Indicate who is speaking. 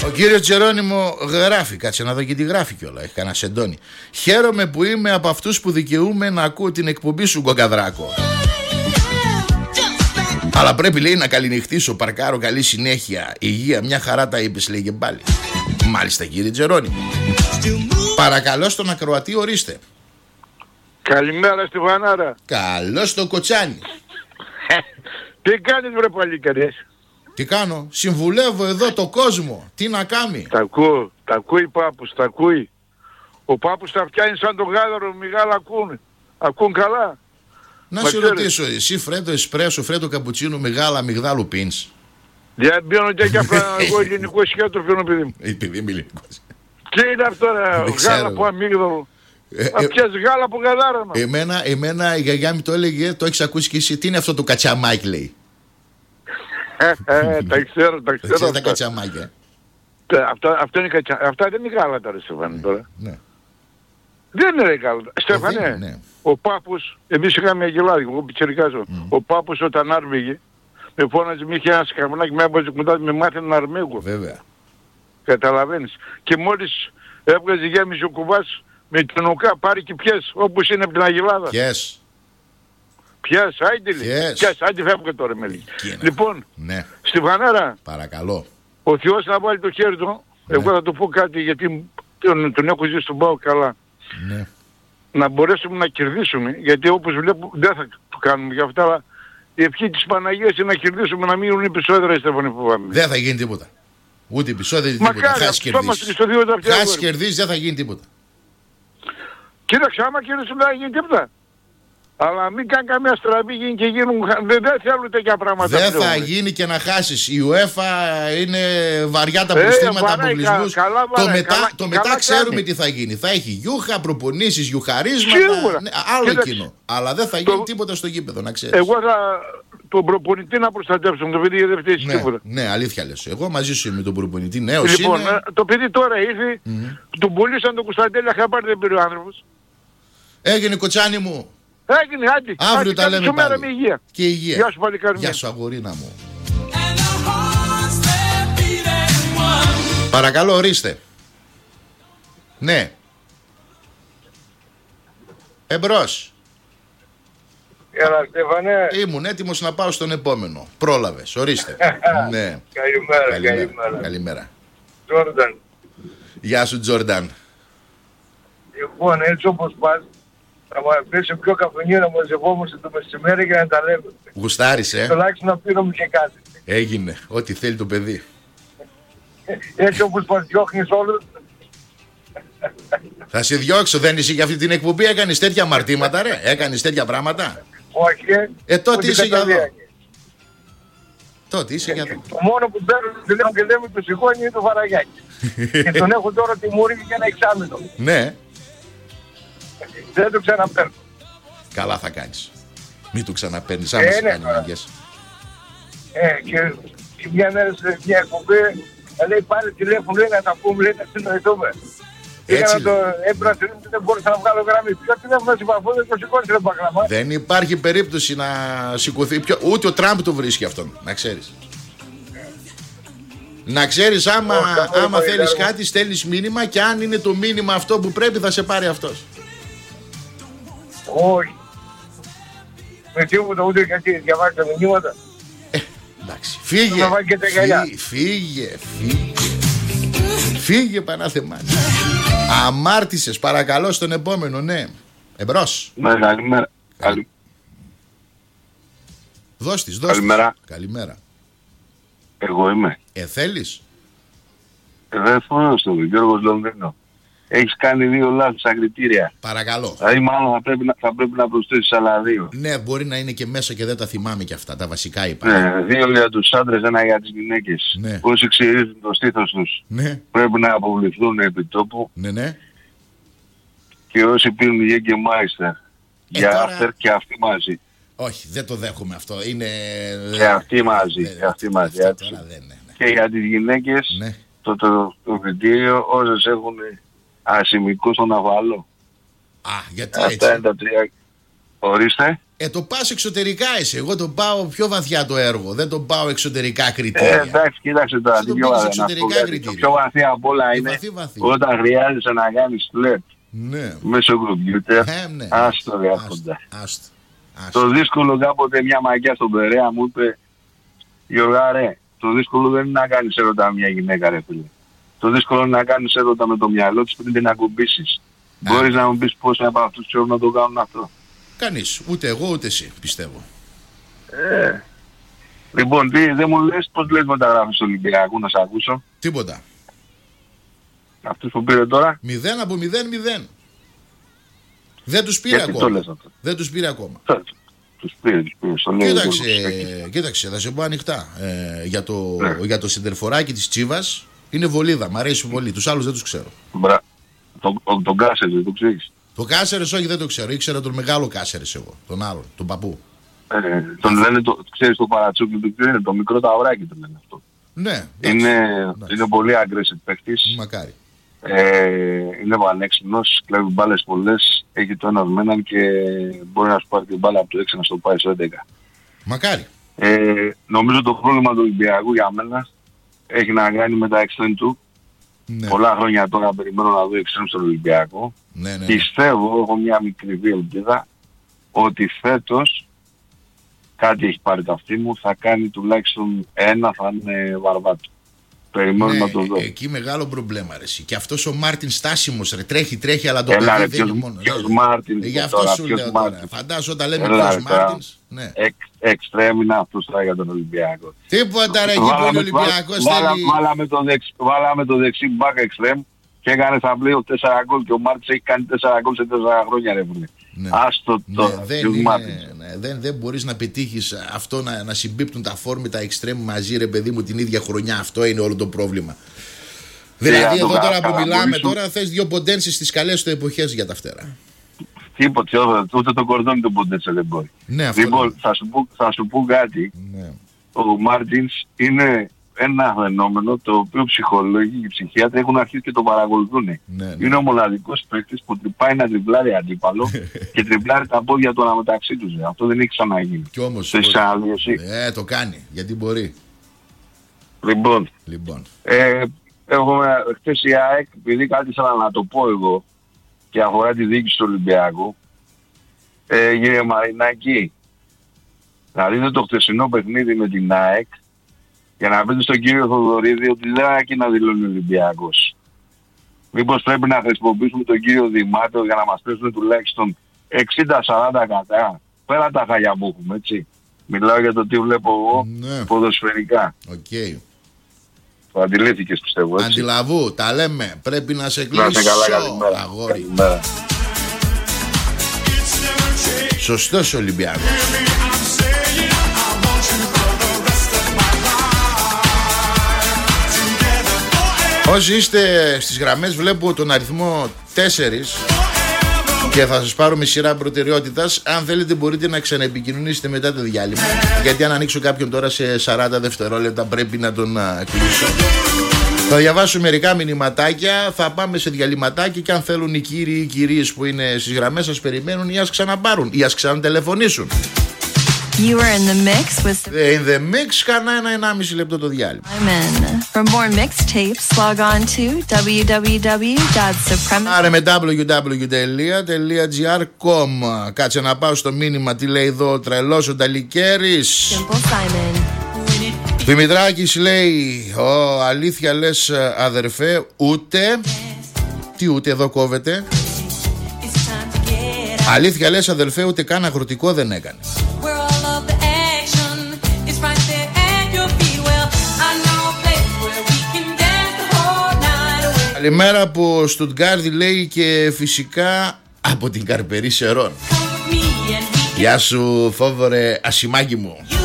Speaker 1: Ο κύριος Τζερόνιμο γράφει, κάτσε να δω και τι γράφει κιόλα. Έχει κανένα σεντόνι. Χαίρομαι που είμαι από αυτούς που δικαιούμαι να ακούω την εκπομπή σου, Γκοκαδράκο. Αλλά πρέπει, λέει, να καληνυχτήσω, παρκάρω, καλή συνέχεια. Υγεία, μια χαρά τα είπες, λέει και πάλι. Μάλιστα, κύριε Τζερόνιμο. Παρακαλώ στον ακροατή, ορίστε.
Speaker 2: Καλημέρα στη Βανάρα.
Speaker 1: Καλώς το κοτσάνι.
Speaker 2: Τι κάνεις βρε παλικαρές?
Speaker 1: Τι κάνω, συμβουλεύω εδώ το κόσμο. Τι να κάνει.
Speaker 2: Τα ακούει Πάπους, τα ακούει. Ο Πάπους τα πιάνει σαν τον γάδαρο, μιγάλα ακούν καλά.
Speaker 1: Να σε ρωτήσω, εσύ φρέτο εσπρέσο, φρέτο καπουτσίνο, μεγάλα μυγδάλου πίνς?
Speaker 2: Δεν πιάνω και απλά εγώ ελληνικό σκέτο πιάνω, παιδί μου.
Speaker 1: Επειδή είμαι ελληνικός.
Speaker 2: Τι είναι αυτό ρε, γάλα από αμύγδαλο. Απιάς γάλα από γαδάραμα.
Speaker 1: Εμένα η γιαγιά μου το έλεγε, το έχεις ακούσει και εσύ, τι είναι αυτό το κατσαμάκι, λέει.
Speaker 2: Τα ξέρω
Speaker 1: τα κατσαμάκια.
Speaker 2: Αυτά δεν είναι γάλατα ρε Στέφανε τώρα. Δεν είναι γάλατα. Στέφανε, ο Πάπους, εμείς είχαμε αγελάδικο, εγώ πιτσιρικάζω. Ο Πάπους όταν άρμηγε, με φώναζε, μη είχε ένα σκαμνάκι, με έβαζε κοντά, με μάθε να αρμέγω.
Speaker 1: Βέβαια.
Speaker 2: Καταλαβαίνεις. Και μόλις έβγαζε γέμισε ο κουβάς, με την ουκά πάρει και πιες, όπως είναι από την Αγελάδα. Πιες, άιντε λέει. Πιες, άιντε φεύγω τώρα με λέει. Λοιπόν, στη Βανάρα,
Speaker 1: παρακαλώ,
Speaker 2: ο Θεός να βάλει το χέρι του, εγώ θα του πω κάτι γιατί τον έχω ζήσει στον Πάο καλά. Να μπορέσουμε να κερδίσουμε, γιατί όπως βλέπω δεν θα το κάνουμε για αυτά, αλλά η ευχή της Παναγίας είναι να κερδίσουμε, να μείνουν επεισόδια, Στέφανε, φοβάμαι.
Speaker 1: Δεν θα γίνει τίποτα. Ούτε επεισόδια, τίποτα. Χάσει κερδίσει, δεν θα γίνει τίποτα.
Speaker 2: Κοίταξε, άμα κερδίσουμε δεν θα γίνει τίποτα. Αλλά μην κάνει καμία στραβή, γίνει και γίνουν. Δεν θέλουν τέτοια πράγματα.
Speaker 1: Δεν θα γίνει και να χάσεις. Η UEFA είναι βαριά τα προστήματα, αποκλεισμούς. Το μετά ξέρουμε τι θα γίνει. Θα έχει γιούχα, προπονήσεις, γιουχαρίσματα. Άλλο κοινό. Αλλά δεν θα γίνει τίποτα στο γήπεδο, να ξέρεις.
Speaker 2: Εγώ θα τον προπονητή να προστατεύσω. Το παιδί δεν φταίει τίποτα.
Speaker 1: Ναι, αλήθεια λες. Εγώ μαζί σου είμαι τον προπονητή.
Speaker 2: Λοιπόν, το παιδί τώρα ήρθε. Τον πουλήσαν τον Κωνσταντέλη, χαμπάρι δεν πήρε ο άνθρωπος.
Speaker 1: Έγινε κοτσάνι μου.
Speaker 2: Έγινε, άντι.
Speaker 1: Αύριο τα λέμε πάλι.
Speaker 2: Με υγεία.
Speaker 1: Και υγεία.
Speaker 2: Γεια σου παλικάρι.
Speaker 1: Γεια σου αγορίνα μου. Παρακαλώ, ορίστε. Ναι. Εμπρός.
Speaker 2: Έλα Στέφανε.
Speaker 1: Ήμουν έτοιμος να πάω στον επόμενο. Πρόλαβες, ορίστε. Ναι. Καλημέρα.
Speaker 2: Τζόρνταν.
Speaker 1: Γεια σου Τζόρνταν.
Speaker 2: Λοιπόν, έτσι όπως πας, θα μου πέσει πιο καφενείο να μαζευόμαστε το μεσημέρι για να τα λέμε.
Speaker 1: Γουστάρεις,
Speaker 2: τουλάχιστον να πίνουμε και κάτι.
Speaker 1: Έγινε, ό,τι θέλει το παιδί.
Speaker 2: Έτσι όπως μας διώχνεις όλους.
Speaker 1: Θα σε διώξω, δεν είσαι για αυτή την εκπομπή, έκανες τέτοια αμαρτήματα ρε, έκανες τέτοια πράγματα.
Speaker 2: Όχι.
Speaker 1: Τότε είσαι για εδώ. Τότε είσαι για εδώ.
Speaker 2: Το μόνο που παίρνω τηλέφωνο και λέμε το σηκώνει είναι το Βαραγιάκι. Και τον έχω τώρα τιμωρήσει για ένα εξάμηνο.
Speaker 1: Ναι.
Speaker 2: Δεν το ξαναπαίρνω.
Speaker 1: Καλά θα κάνεις. Μην το ξαναπαίρνεις, άμα σε κάνει μάγκες.
Speaker 2: Και μια μέρα σε μια εκπομπή λέει πάρε τηλέφωνο, λέει να τα πούμε, λέει να συνοηθούμε. Δεν μπορούσα να βγάλω γραμμή. Ποιο τηλέφωνο συμπαθώ, δεν το σηκώνεις ρε μπαγλαμά.
Speaker 1: Δεν υπάρχει περίπτωση να σηκωθεί. Ούτε ο Τραμπ το βρίσκει αυτόν, να ξέρεις. Να ξέρεις, άμα θέλεις κάτι, στέλνεις μήνυμα και αν είναι το μήνυμα αυτό που πρέπει θα σε πάρει αυτός.
Speaker 2: Όχι. Με τίποτα ούτε γιατί διαβάζει τα μηνύματα.
Speaker 1: Εντάξει, φύγε Πανάθεμά. Αμάρτησες, παρακαλώ στον επόμενο, ναι. Εμπρός.
Speaker 2: Ναι, καλημέρα.
Speaker 1: Δώσ' της. Καλημέρα.
Speaker 2: Εγώ είμαι.
Speaker 1: Θέλεις.
Speaker 2: Δεν φωνώ στον Γιώργος Λονδίνο. Έχεις κάνει 2 λάθος στα κριτήρια.
Speaker 1: Παρακαλώ.
Speaker 2: Δηλαδή μάλλον θα πρέπει να προσθέσεις άλλα 2.
Speaker 1: Ναι, μπορεί να είναι και μέσα και δεν τα θυμάμαι και αυτά. Τα βασικά είπα.
Speaker 2: Ναι, 2 για τους άντρες, 1 για τις γυναίκες.
Speaker 1: Ναι.
Speaker 2: Όσοι ξυρίζουν το στήθος τους,
Speaker 1: ναι,
Speaker 2: πρέπει να αποβληθούν επί τόπου.
Speaker 1: Ναι.
Speaker 2: Και όσοι πίνουν Jägermeister για
Speaker 1: τώρα...
Speaker 2: after και αυτοί μαζί.
Speaker 1: Όχι, δεν το δέχομαι αυτό. Είναι...
Speaker 2: Και αυτοί μαζί. Και για τις γυναίκες,
Speaker 1: ναι,
Speaker 2: το κριτήριο όσες έχουν ασημικό στον αβαλό.
Speaker 1: Γιατί
Speaker 2: αυτά
Speaker 1: έτσι.
Speaker 2: Είναι τα 3.
Speaker 3: Ορίστε.
Speaker 1: Το πας εξωτερικά εσύ. Εγώ το πάω πιο βαθιά το έργο. Δεν το πάω εξωτερικά κριτήρια.
Speaker 3: Εντάξει, κοίταξε τώρα.
Speaker 1: Το πήγες εξωτερικά κριτήρια.
Speaker 3: Το πιο βαθύ απ' όλα είναι όταν χρειάζεσαι να κάνεις φλερτ.
Speaker 1: Ναι.
Speaker 3: Μέσω κομπιούτερ.
Speaker 1: Ναι.
Speaker 3: Άστο ρε άρχοντα. Το δύσκολο κάποτε μια μαγιά στον Περαία μου είπε, Γιώργα ρε, το δύσκολο δεν είναι να κάνεις έρωτα μια γυναίκα ρε φίλε. Το δύσκολο είναι να κάνεις έρωτα με το μυαλό της πριν την ακουμπήσεις. Μπορείς να μου πεις πόσοι από αυτούς ξέρουν να το κάνουν αυτό?
Speaker 1: Κανείς, ούτε εγώ ούτε εσύ πιστεύω.
Speaker 3: Λοιπόν, δεν μου λες πώς λες μεταγράφεις στο Ολυμπιακό, να σε ακούσω?
Speaker 1: Τίποτα.
Speaker 3: Αυτούς που πήρε τώρα?
Speaker 1: 0 από 0-0. Δεν τους πήρε ακόμα. Δεν τους πήρε ακόμα.
Speaker 3: Τους πήρε.
Speaker 1: Κοίταξε, θα σε πω ανοιχτά. Για το σεντερφοράκι της Τσίβας είναι βολίδα, μ' αρέσει πολύ. Τους άλλους δεν τους ξέρω.
Speaker 3: Τον Κάσερες δεν το ξέρεις?
Speaker 1: Το Κάσερες όχι, δεν το ξέρω. Ήξερα τον μεγάλο Κάσερες εγώ, τον άλλον, τον παππού.
Speaker 3: Τον λένε, ξέρεις το Παρατσούκλι του είναι το μικρό ταυράκι το λένε αυτό.
Speaker 1: Ναι.
Speaker 3: Είναι πολύ aggressive παίκτης.
Speaker 1: Μακάρι.
Speaker 3: Είναι πανέξυπνος, κλέβει μπάλες πολλές, έχει το ένας με έναν και μπορεί να σου πάρει την μπάλα από το 6 να στο πάει στο 11.
Speaker 1: Μακάρι.
Speaker 3: Νομίζω το πρόβλημα του Ολυμπιακού για μένα έχει να κάνει με τα extreme του. Ναι. Πολλά χρόνια τώρα περιμένω να δω extreme στον Ολυμπιακό.
Speaker 1: Ναι.
Speaker 3: Πιστεύω, έχω μια μικρή ελπίδα, ότι φέτος κάτι έχει πάρει το αυτί μου, θα κάνει τουλάχιστον ένα, θα είναι Βαρβάτο. Περιμένω να το δω.
Speaker 1: Εκεί μεγάλο προβλέμα ρε εσύ. Και αυτός ο Μάρτιν στάσιμος ρε, τρέχει αλλά το παιδί δεν είναι μόνο.
Speaker 3: Ποιος Μάρτιν?
Speaker 1: Γι' αυτό σου λέω τώρα. Φαντάσου όταν λέμε ποιος Μάρτινς.
Speaker 3: Εξτρέμ είναι αυτός τώρα για τον Ολυμπιακό.
Speaker 1: Τίποτα ρε, εκεί που είναι Ολυμπιακός.
Speaker 3: Βάλαμε το δεξί μπακ εξτρέμ και έκανε στα πλέον 4 γκολ και ο Μάρτινς έχει κάνει 4 γκολ σε 4 χρόνια ρε βρε. Άστο τώρα.
Speaker 1: Δεν μπορείς να πετύχεις αυτό να συμπίπτουν τα φόρ με τα εξτρέμ μαζί ρε παιδί μου την ίδια χρονιά. Αυτό είναι όλο το πρόβλημα. Δηλαδή εδώ τώρα που μιλάμε τώρα θες 2 ποντένσεις στις καλές του εποχές για τα φτερά.
Speaker 3: Τίποτα, ούτε το κορδόνι του ποντένσε δεν μπορεί. Λοιπόν, θα σου πω κάτι. Ο Μάρτινς είναι ένα φαινόμενο το οποίο ψυχολόγοι και ψυχίατροι έχουν αρχίσει και το παρακολουθούν. Είναι ο μοναδικός παίκτης που τρυπάει να τριπλάρει αντίπαλο και τριπλάρει τα πόδια του αναμεταξύ τους. Αυτό δεν έχει ξαναγίνει.
Speaker 1: Κι όμως το κάνει, γιατί μπορεί.
Speaker 3: Λοιπόν. Έχουμε χθες η ΑΕΚ, επειδή κάτι ήθελα να το πω εγώ και αφορά τη διοίκηση του Ολυμπιακού. Κύριε Μαρινάκη, να δείτε το χθεσινό παιχνίδι με την ΑΕΚ για να πείτε στον κύριο Θοδωρίδη ότι δεν αρκεί να δηλώνει ο Ολυμπιακός. Μήπως πρέπει να χρησιμοποιήσουμε τον κύριο Δημάτο για να μας πέσουν τουλάχιστον 60-40 κατά. Πέρα τα χαλιά που έχουμε, έτσι. Μιλάω για το τι βλέπω εγώ ποδοσφαιρικά. Το αντιλήφθηκες πιστεύω, έτσι.
Speaker 1: Αντιλαβού, τα λέμε. Πρέπει να σε κλείσω, αγόρι. Σωστός Ολυμπιακός. Όσοι είστε στις γραμμές βλέπω τον αριθμό 4 και θα σας πάρω με σειρά προτεραιότητας. Αν θέλετε μπορείτε να ξαναεπικοινωνήσετε μετά το διάλειμμα, γιατί αν ανοίξω κάποιον τώρα σε 40 δευτερόλεπτα πρέπει να τον κλείσω. Θα διαβάσω μερικά μηνυματάκια, θα πάμε σε διαλυματάκι και αν θέλουν οι κύριοι ή οι κυρίες που είναι στις γραμμές σας περιμένουν ή ας ξαναπάρουν ή ας ξανατελεφωνήσουν.
Speaker 4: You are in the mix with
Speaker 1: In the mix, κανένα 1,5 λεπτό το διάλειμμα.
Speaker 4: For more mixtapes, log on to www.supremacy.
Speaker 1: Άρα με www.gr.com. Κάτσε να πάω στο μήνυμα, τι λέει εδώ ο τρελός ο Νταλικέρης. Δημητράκης λέει, αλήθεια λες αδερφέ, ούτε. Τι ούτε εδώ κόβεται. Αλήθεια λες αδερφέ, ούτε καν αγροτικό δεν έκανε. Καλημέρα από Στουτγκάρδη λέει και φυσικά από την Καρπερή Σερών. Γεια σου Φόβορε ασημάκι μου.